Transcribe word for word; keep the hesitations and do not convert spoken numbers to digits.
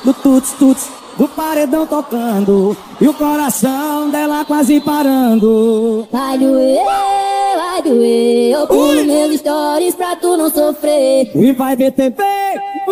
do tuts-tuts, do paredão tocando e o coração dela quase parando. Vai doer, vai doer, eu pulo meus stories pra tu não sofrer. E vai ver T V